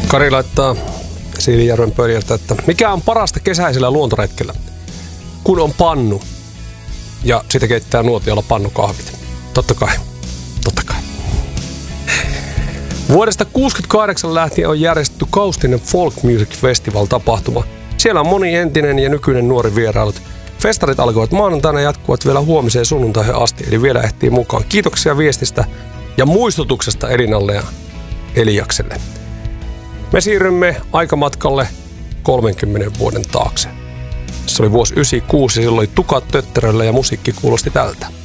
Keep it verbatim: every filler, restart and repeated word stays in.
Kari laittaa Siilijärven pöljältä, että mikä on parasta kesäisellä luontoretkellä, kun on pannu ja sitä keittää nuotiolla pannukahvit. Totta kai, totta kai. Vuodesta kuusikymmentäkahdeksan lähtien on järjestetty Kaustinen Folk Music Festival-tapahtuma. Siellä on moni entinen ja nykyinen nuori vierailut. Festarit alkoivat maanantaina ja jatkuvat vielä huomiseen sunnuntaihin asti, eli vielä ehtii mukaan. Kiitoksia viestistä ja muistutuksesta Elinalle ja Eliakselle. Me siirrymme aikamatkalle kolmenkymmenen vuoden taakse. Se oli vuosi yhdeksänkymmentäkuusi ja silloin oli tukat tötteröllä ja musiikki kuulosti tältä.